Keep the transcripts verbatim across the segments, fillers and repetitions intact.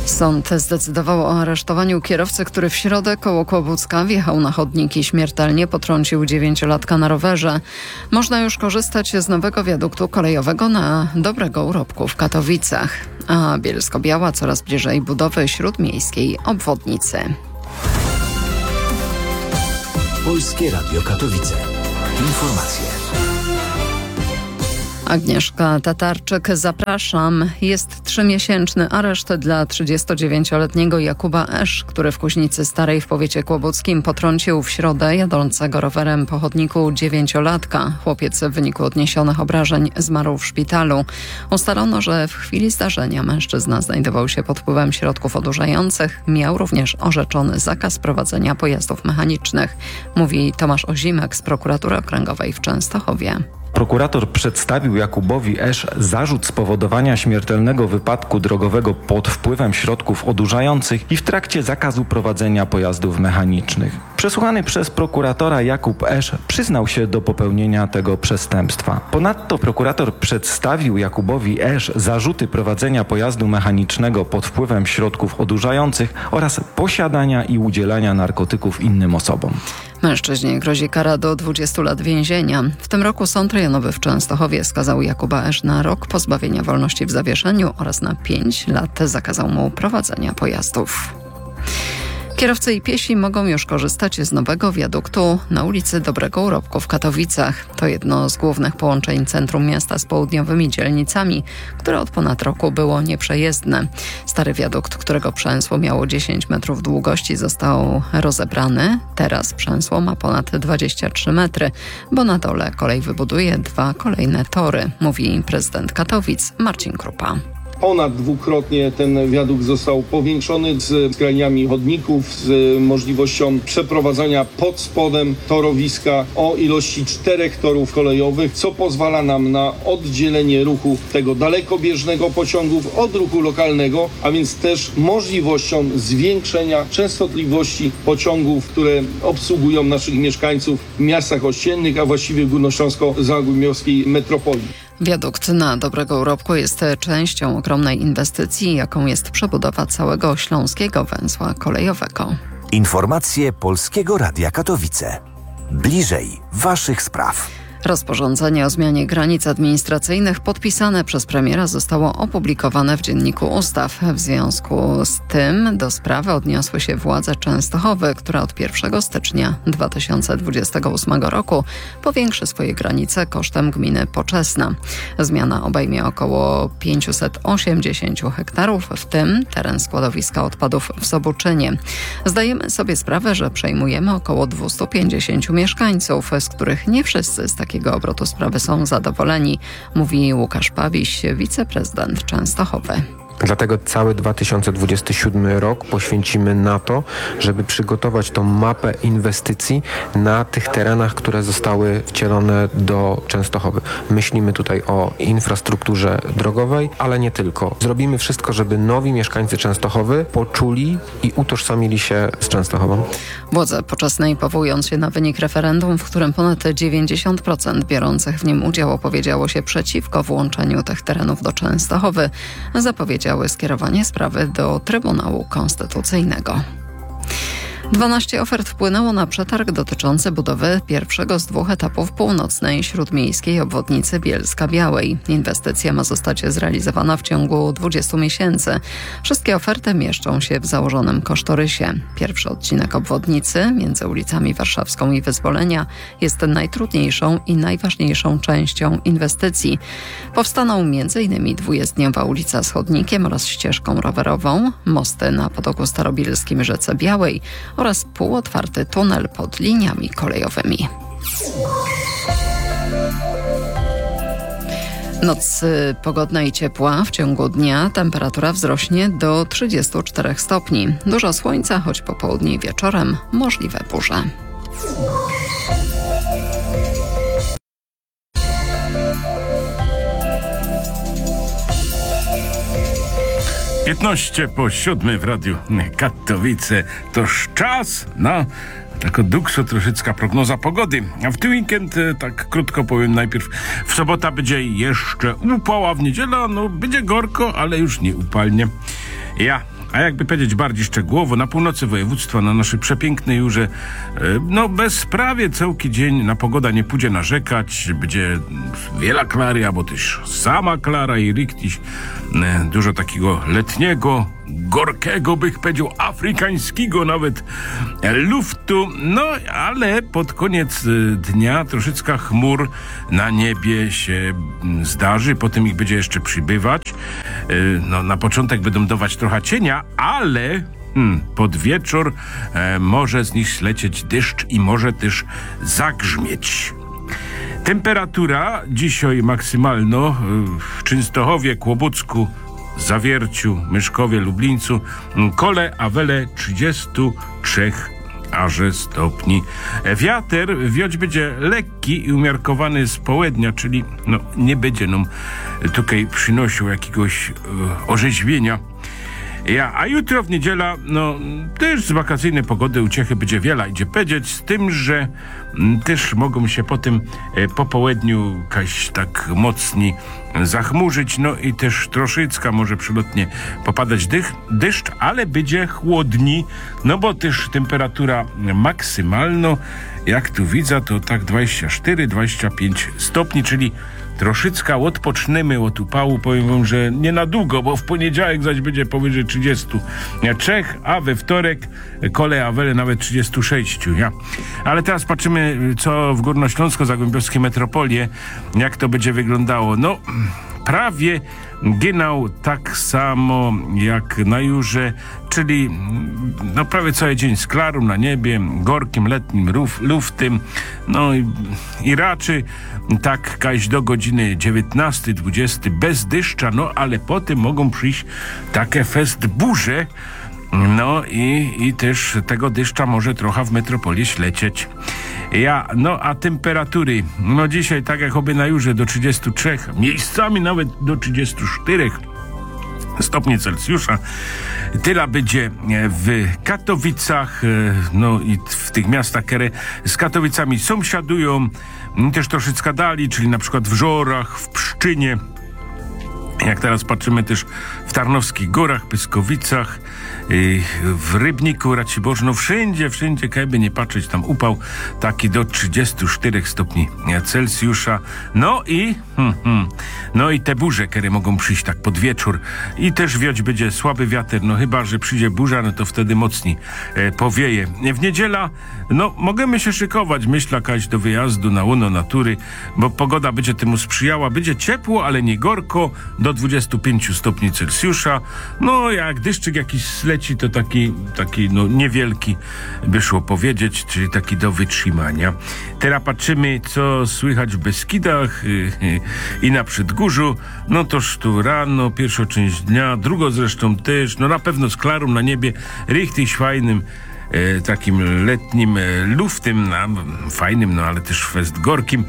Sąd zdecydował o aresztowaniu kierowcy, który w środę koło Kłobucka wjechał na chodnik i śmiertelnie potrącił dziewięciolatka na rowerze. Można już korzystać z nowego wiaduktu kolejowego na Dobrego Urobku w Katowicach, a Bielsko-Biała coraz bliżej budowy śródmiejskiej obwodnicy. Polskie Radio Katowice. Informacje. Agnieszka Tatarczyk, zapraszam. Jest trzymiesięczny areszt dla trzydziestodziewięcioletniego Jakuba Esz, który w Kuźnicy Starej w powiecie kłobuckim potrącił w środę jadącego rowerem po chodniku dziewięciolatka. Chłopiec w wyniku odniesionych obrażeń zmarł w szpitalu. Ustalono, że w chwili zdarzenia mężczyzna znajdował się pod wpływem środków odurzających. Miał również orzeczony zakaz prowadzenia pojazdów mechanicznych, mówi Tomasz Ozimek z Prokuratury Okręgowej w Częstochowie. Prokurator przedstawił Jakubowi Esz zarzut spowodowania śmiertelnego wypadku drogowego pod wpływem środków odurzających i w trakcie zakazu prowadzenia pojazdów mechanicznych. Przesłuchany przez prokuratora Jakub Esz przyznał się do popełnienia tego przestępstwa. Ponadto prokurator przedstawił Jakubowi Esz zarzuty prowadzenia pojazdu mechanicznego pod wpływem środków odurzających oraz posiadania i udzielania narkotyków innym osobom. Mężczyźnie grozi kara do dwudziestu lat więzienia. W tym roku Sąd Rejonowy w Częstochowie skazał Jakuba Esz na rok pozbawienia wolności w zawieszeniu oraz na pięć lat zakazał mu prowadzenia pojazdów. Kierowcy i piesi mogą już korzystać z nowego wiaduktu na ulicy Dobrego Urobku w Katowicach. To jedno z głównych połączeń centrum miasta z południowymi dzielnicami, które od ponad roku było nieprzejezdne. Stary wiadukt, którego przęsło miało dziesięć metrów długości, został rozebrany. Teraz przęsło ma ponad dwadzieścia trzy metry, bo na dole kolej wybuduje dwa kolejne tory, mówi prezydent Katowic Marcin Krupa. Ponad dwukrotnie ten wiadukt został powiększony z skrajniami chodników, z możliwością przeprowadzania pod spodem torowiska o ilości czterech torów kolejowych, co pozwala nam na oddzielenie ruchu tego dalekobieżnego pociągów od ruchu lokalnego, a więc też możliwością zwiększenia częstotliwości pociągów, które obsługują naszych mieszkańców w miastach ościennych, a właściwie górnośląsko-zagłębiowskiej metropolii. Wiadukt na Dobrego Urobku jest częścią ogromnej inwestycji, jaką jest przebudowa całego śląskiego węzła kolejowego. Informacje Polskiego Radia Katowice. Bliżej waszych spraw. Rozporządzenie o zmianie granic administracyjnych podpisane przez premiera zostało opublikowane w Dzienniku Ustaw. W związku z tym do sprawy odniosły się władze Częstochowy, która od pierwszego stycznia dwa tysiące dwudziestego ósmego roku powiększy swoje granice kosztem gminy Poczesna. Zmiana obejmie około pięćset osiemdziesiąt hektarów, w tym teren składowiska odpadów w Sobuczynie. Zdajemy sobie sprawę, że przejmujemy około dwieście pięćdziesiąt mieszkańców, z których nie wszyscy z takiego obrotu sprawy są zadowoleni, mówi Łukasz Pawiś, wiceprezydent Częstochowy. Dlatego cały dwa tysiące dwudziesty siódmy rok poświęcimy na to, żeby przygotować tą mapę inwestycji na tych terenach, które zostały wcielone do Częstochowy. Myślimy tutaj o infrastrukturze drogowej, ale nie tylko. Zrobimy wszystko, żeby nowi mieszkańcy Częstochowy poczuli i utożsamili się z Częstochową. Władze Poczesnej, powołując się na wynik referendum, w którym ponad dziewięćdziesiąt procent biorących w nim udział opowiedziało się przeciwko włączeniu tych terenów do Częstochowy, zapowiedziały skierowanie sprawy do Trybunału Konstytucyjnego. dwanaście ofert wpłynęło na przetarg dotyczący budowy pierwszego z dwóch etapów północnej śródmiejskiej obwodnicy Bielska-Białej. Inwestycja ma zostać zrealizowana w ciągu dwudziestu miesięcy. Wszystkie oferty mieszczą się w założonym kosztorysie. Pierwszy odcinek obwodnicy między ulicami Warszawską i Wyzwolenia jest najtrudniejszą i najważniejszą częścią inwestycji. Powstaną m.in. dwujezdniowa ulica z chodnikiem oraz ścieżką rowerową, mosty na potoku starobielskim rzece Białej oraz półotwarty tunel pod liniami kolejowymi. Noc pogodna i ciepła. W ciągu dnia temperatura wzrośnie do trzydziestu czterech stopni. Dużo słońca, choć po południu i wieczorem możliwe burze. piętnaście po siódmej w Radiu Katowice. Toż czas na taka duksotroszycka prognoza pogody. A w ten weekend, tak krótko powiem najpierw, w sobota będzie jeszcze upał, a w niedzielę no będzie gorko, ale już nie upalnie. Ja A jakby powiedzieć bardziej szczegółowo, na północy województwa, na naszej przepięknej Jurze, no bezprawie całki dzień na pogoda nie pójdzie narzekać, będzie wiele klary, albo też sama klara i riktiś, dużo takiego letniego, gorkiego, bych powiedział, afrykańskiego nawet luftu, no ale pod koniec dnia troszeczkę chmur na niebie się zdarzy, potem ich będzie jeszcze przybywać. No, na początek będą dawać trochę cienia, ale hmm, pod wieczór e, może z nich lecieć deszcz i może też zagrzmieć. Temperatura dzisiaj maksymalno w Częstochowie, Kłobucku, Zawierciu, Myszkowie, Lublińcu, Kole, Awele trzydzieści trzy aże stopni. Wiatr wioć będzie lekki i umiarkowany z południa, czyli no, nie będzie nam tutaj przynosił jakiegoś e, orzeźwienia. Ja, a jutro w niedziela, no też z wakacyjnej pogody uciechy będzie wiele, idzie powiedzieć, z tym, że m, też mogą się potem e, po południu kaś tak mocni zachmurzyć, no i też troszeczkę może przelotnie popadać dych, deszcz, ale będzie chłodni, no bo też temperatura maksymalna, jak tu widzę, to tak dwadzieścia cztery dwadzieścia pięć stopni, czyli troszeczkę odpoczniemy od upału, powiem wam, że nie na długo, bo w poniedziałek zaś będzie powyżej trzydzieści trzy, a we wtorek Kole, Awele nawet trzydzieści sześć. Ja. Ale teraz patrzymy, co w Górnośląsko-Zagłębiowskiej metropolii, jak to będzie wyglądało. No, prawie ginął tak samo jak na Jurze, czyli no prawie cały dzień z klarą na niebie, gorkim, letnim ruf, luftem, no i, i raczej tak kaś do godziny dziewiętnastej dwudziestej bez deszcza, no ale potem mogą przyjść takie fest burze, no i, i też tego deszcza może trochę w metropolii lecieć. Ja, no a temperatury, no dzisiaj tak jak oby na Jurze do trzydziestu trzech, miejscami nawet do trzydziestu czterech stopni Celsjusza. Tyle będzie w Katowicach, no i w tych miastach, które z Katowicami sąsiadują, też troszeczkę dali, czyli na przykład w Żorach, w Pszczynie. Jak teraz patrzymy też w Tarnowskich Górach, Pyskowicach, w Rybniku, Raciborzu, no wszędzie, wszędzie, jakby nie patrzeć, tam upał taki do trzydziestu czterech stopni Celsjusza. No i hmm, hmm, no i te burze, które mogą przyjść tak pod wieczór i też wioć będzie słaby wiatr, no chyba, że przyjdzie burza, no to wtedy mocniej e, powieje. W niedziela, no możemy się szykować, myślę, jakaś do wyjazdu na łono natury, bo pogoda będzie temu sprzyjała, będzie ciepło, ale nie gorko, do dwudziestu pięciu stopni Celsjusza. No jak deszczyk jakiś sleci, to taki, taki no niewielki, by szło powiedzieć, czyli taki do wytrzymania. Teraz patrzymy, co słychać w Beskidach yy, yy, i na Przedgórzu. No toż tu rano, pierwsza część dnia, drugo zresztą też, no na pewno z klarą na niebie, richtig fajnym, E, takim letnim e, luftem, no, fajnym, no ale też fest gorkim,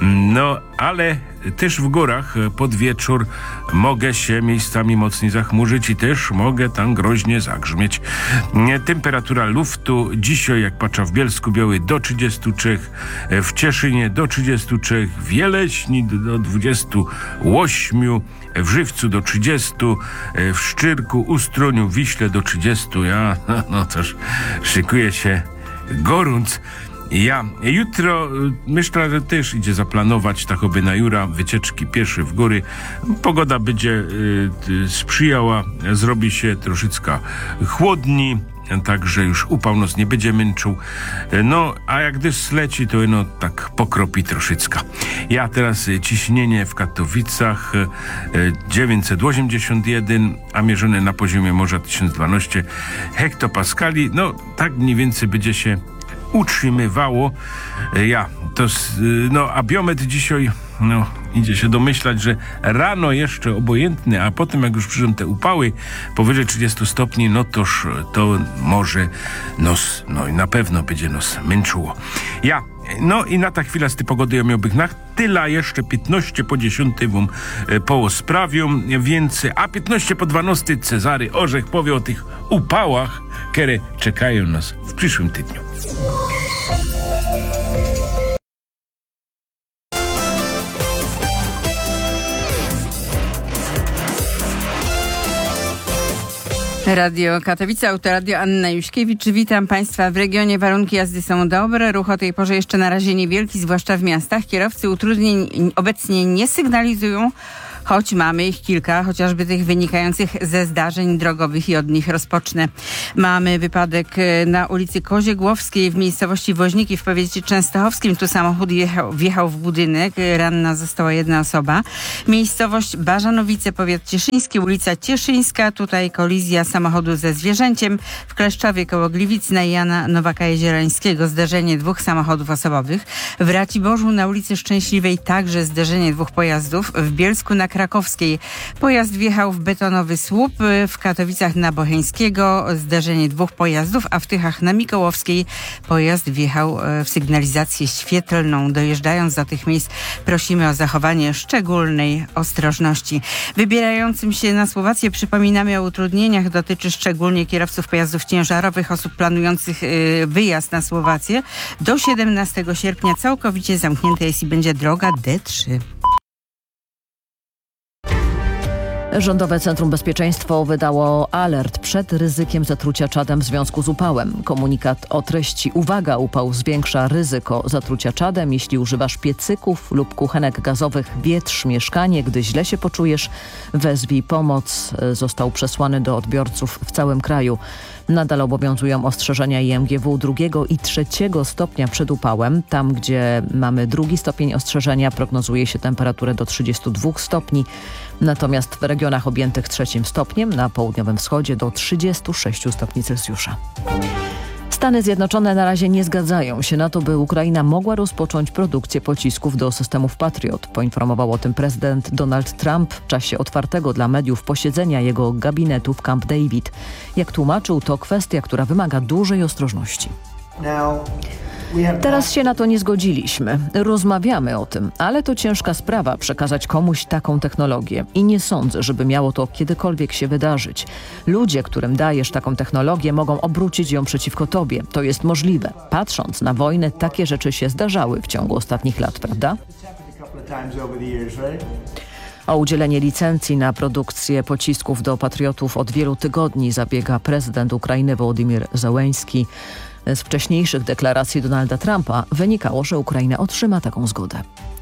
no ale też w górach e, pod wieczór mogę się miejscami mocniej zachmurzyć i też mogę tam groźnie zagrzmieć. E, temperatura luftu dzisiaj, jak patrzę, w Bielsku Białej do trzydziestu trzech, e, w Cieszynie do trzydziestu trzech, w Jeleśni do, do dwudziestu ośmiu, w Żywcu do trzydziestu, e, w Szczyrku, Ustroniu, Wiśle do trzydziestu. Ja, no, no toż szykuje się gorąc. Ja jutro myślę, że też idzie zaplanować takoby na Jura wycieczki piesze w góry. Pogoda będzie y, y, sprzyjała, zrobi się troszeczkę chłodni, także już upał nas nie będzie męczył. No, a jak gdyż sleci, to no tak pokropi troszeczkę. Ja teraz ciśnienie w Katowicach dziewięćset osiemdziesiąt jeden, a mierzone na poziomie morza tysiąc dwanaście hektopaskali. No, tak mniej więcej będzie się utrzymywało. Ja, to, no, a biometr dzisiaj, no, idzie się domyślać, że rano jeszcze obojętny, a potem jak już przyjdą te upały powyżej trzydziestu stopni, no toż to może nos, no i na pewno będzie nos męczyło. Ja, no i na ta chwila z tej pogody ja miałbym na tyle jeszcze piętnaście po dziesiątej wam e, po sprawią, więc a piętnaście po dwunastej Cezary Orzech powie o tych upałach, które czekają nas w przyszłym tygodniu. Radio Katowice, Autoradio, Anna Juśkiewicz. Witam Państwa. W regionie warunki jazdy są dobre. Ruch o tej porze jeszcze na razie niewielki, zwłaszcza w miastach. Kierowcy utrudnień obecnie nie sygnalizują, choć mamy ich kilka, chociażby tych wynikających ze zdarzeń drogowych i od nich rozpocznę. Mamy wypadek na ulicy Koziegłowskiej w miejscowości Woźniki w powiecie częstochowskim. Tu samochód jechał, wjechał w budynek. Ranna została jedna osoba. Miejscowość Bażanowice, powiat cieszyński, ulica Cieszyńska. Tutaj kolizja samochodu ze zwierzęciem. W Kleszczowie koło Gliwic na Jana Nowaka-Jeziorańskiego zderzenie dwóch samochodów osobowych. W Raciborzu na ulicy Szczęśliwej także zderzenie dwóch pojazdów. W Bielsku na Krakowskiej pojazd wjechał w betonowy słup. W Katowicach na Bocheńskiego zderzenie dwóch pojazdów, a w Tychach na Mikołowskiej pojazd wjechał w sygnalizację świetlną. Dojeżdżając do tych miejsc prosimy o zachowanie szczególnej ostrożności. Wybierającym się na Słowację przypominamy o utrudnieniach. Dotyczy szczególnie kierowców pojazdów ciężarowych, osób planujących wyjazd na Słowację. Do siedemnastego sierpnia całkowicie zamknięta jest i będzie droga D trzy. Rządowe Centrum Bezpieczeństwa wydało alert przed ryzykiem zatrucia czadem w związku z upałem. Komunikat o treści: uwaga, upał zwiększa ryzyko zatrucia czadem. Jeśli używasz piecyków lub kuchenek gazowych, wietrz mieszkanie. Gdy źle się poczujesz, wezwij pomoc. Został przesłany do odbiorców w całym kraju. Nadal obowiązują ostrzeżenia I M G W drugiego i trzeciego stopnia przed upałem. Tam, gdzie mamy drugi stopień ostrzeżenia, prognozuje się temperaturę do trzydziestu dwóch stopni. Natomiast w regionach objętych trzecim stopniem, na południowym wschodzie, do trzydziestu sześciu stopni Celsjusza. Stany Zjednoczone na razie nie zgadzają się na to, by Ukraina mogła rozpocząć produkcję pocisków do systemów Patriot. Poinformował o tym prezydent Donald Trump w czasie otwartego dla mediów posiedzenia jego gabinetu w Camp David. Jak tłumaczył, to kwestia, która wymaga dużej ostrożności. Teraz się na to nie zgodziliśmy. Rozmawiamy o tym, ale to ciężka sprawa przekazać komuś taką technologię i nie sądzę, żeby miało to kiedykolwiek się wydarzyć. Ludzie, którym dajesz taką technologię, mogą obrócić ją przeciwko tobie. To jest możliwe. Patrząc na wojnę, takie rzeczy się zdarzały w ciągu ostatnich lat, prawda? O udzielenie licencji na produkcję pocisków do Patriotów od wielu tygodni zabiega prezydent Ukrainy Wołodymyr Zełenski. Z wcześniejszych deklaracji Donalda Trumpa wynikało, że Ukraina otrzyma taką zgodę.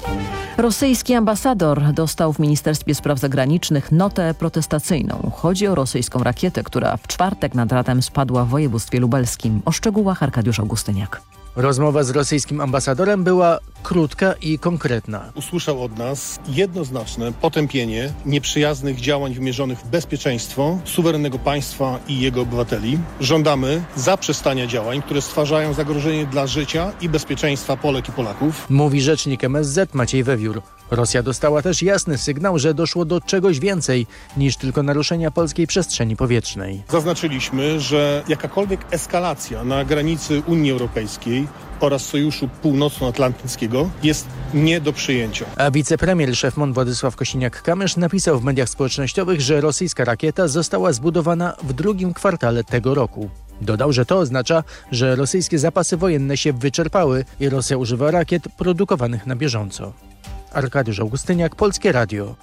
Rosyjski ambasador dostał w Ministerstwie Spraw Zagranicznych notę protestacyjną. Chodzi o rosyjską rakietę, która w czwartek nad ranem spadła w województwie lubelskim. O szczegółach Arkadiusz Augustyniak. Rozmowa z rosyjskim ambasadorem była krótka i konkretna. Usłyszał od nas jednoznaczne potępienie nieprzyjaznych działań wymierzonych w bezpieczeństwo suwerennego państwa i jego obywateli. Żądamy zaprzestania działań, które stwarzają zagrożenie dla życia i bezpieczeństwa Polek i Polaków. Mówi rzecznik M S Z Maciej Wewiór. Rosja dostała też jasny sygnał, że doszło do czegoś więcej niż tylko naruszenia polskiej przestrzeni powietrznej. Zaznaczyliśmy, że jakakolwiek eskalacja na granicy Unii Europejskiej oraz Sojuszu Północnoatlantyckiego jest nie do przyjęcia. A wicepremier szef M O N Władysław Kosiniak-Kamysz napisał w mediach społecznościowych, że rosyjska rakieta została zbudowana w drugim kwartale tego roku. Dodał, że to oznacza, że rosyjskie zapasy wojenne się wyczerpały i Rosja używa rakiet produkowanych na bieżąco. Arkadiusz Augustyniak, Polskie Radio.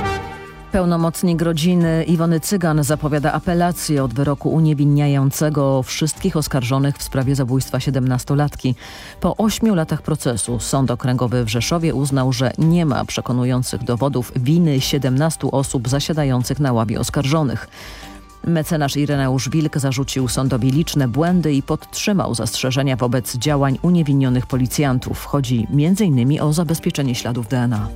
Pełnomocnik rodziny Iwony Cygan zapowiada apelację od wyroku uniewinniającego wszystkich oskarżonych w sprawie zabójstwa siedemnastolatki. Po ośmiu latach procesu Sąd Okręgowy w Rzeszowie uznał, że nie ma przekonujących dowodów winy siedemnastu osób zasiadających na ławie oskarżonych. Mecenasz Ireneusz Wilk zarzucił sądowi liczne błędy i podtrzymał zastrzeżenia wobec działań uniewinionych policjantów. Chodzi między innymi o zabezpieczenie śladów D N A.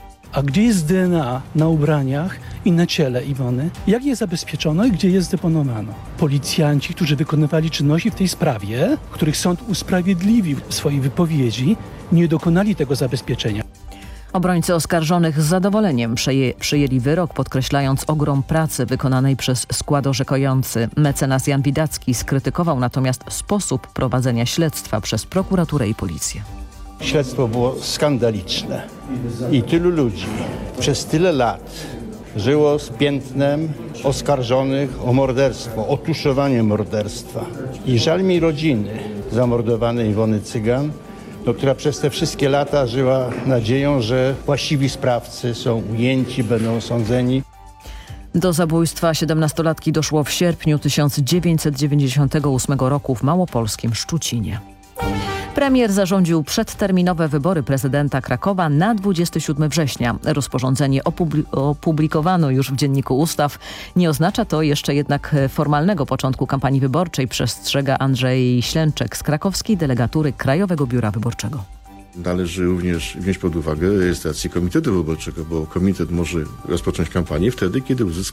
A gdzie jest D N A na ubraniach i na ciele Iwony? Jak je zabezpieczono i gdzie je zdeponowano? Policjanci, którzy wykonywali czynności w tej sprawie, których sąd usprawiedliwił w swojej wypowiedzi, nie dokonali tego zabezpieczenia. Obrońcy oskarżonych z zadowoleniem przyję, przyjęli wyrok, podkreślając ogrom pracy wykonanej przez skład orzekający. Mecenas Jan Widacki skrytykował natomiast sposób prowadzenia śledztwa przez prokuraturę i policję. Śledztwo było skandaliczne i tylu ludzi przez tyle lat żyło z piętnem oskarżonych o morderstwo, o tuszowanie morderstwa. I żal mi rodziny zamordowanej Iwony Cygan, no, która przez te wszystkie lata żyła nadzieją, że właściwi sprawcy są ujęci, będą sądzeni. Do zabójstwa siedemnastolatki doszło w sierpniu tysiąc dziewięćset dziewięćdziesiątego ósmego roku w małopolskim Szczucinie. Premier zarządził przedterminowe wybory prezydenta Krakowa na dwudziestego siódmego września. Rozporządzenie opubli- opublikowano już w Dzienniku Ustaw. Nie oznacza to jeszcze jednak formalnego początku kampanii wyborczej, przestrzega Andrzej Ślęczek z krakowskiej delegatury Krajowego Biura Wyborczego. Należy również wziąć pod uwagę rejestrację Komitetu Wyborczego, bo komitet może rozpocząć kampanię wtedy, kiedy uzyska